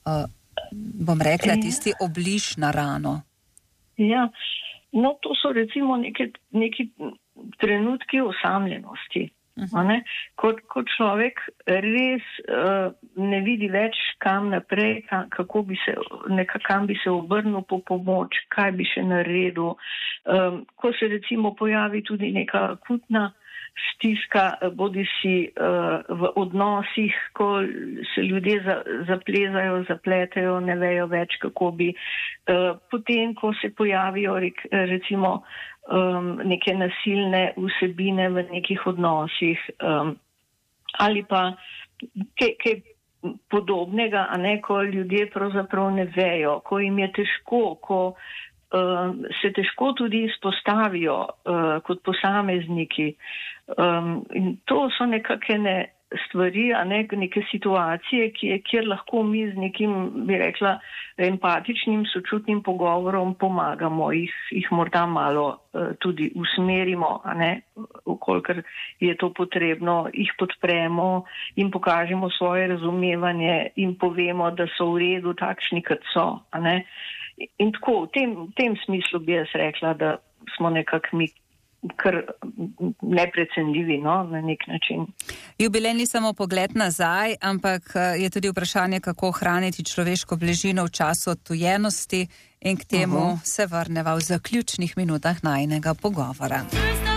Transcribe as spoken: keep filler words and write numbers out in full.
uh, bom rekla, tisti obliž na rano? Ja, no to so recimo neke, neki trenutki osamljenosti. Uh-huh. Ne? Ko, ko človek res uh, ne vidi več kam naprej, kam, kako bi se, neka, kam bi se obrnil po pomoč, kaj bi še naredil. Um, ko se recimo pojavi tudi neka akutna stiska, bodi si uh, v odnosih, ko se ljudje za, zaplezajo, zapletajo, ne vejo več, kako bi. Uh, potem, ko se pojavijo recimo Um, neke nasilne vsebine v nekih odnosih um, ali pa kaj, kaj podobnega, a ne, ko ljudje pravzaprav ne vejo, ko jim je težko, ko um, se težko tudi izpostavijo uh, kot posamezniki. Um, in to so nekakšne stvari, a ne, neke situacije, ki, kjer lahko mi z nekim, bi rekla, empatičnim, sočutnim pogovorom pomagamo, jih, jih morda malo uh, tudi usmerimo, a ne, ukolikor je to potrebno, jih podpremo in pokažemo svoje razumevanje in povemo, da so v redu takšni, kot so, a ne. In tako, v tem, v tem smislu bi jaz rekla, da smo nekako mi kar neprecenljivi, no, na nek način. Jubilej ni samo pogled nazaj, ampak je tudi vprašanje, kako ohraniti človeško bližino v času odtujenosti in k temu uh-huh. se vrneva v zaključnih minutah najinega pogovora.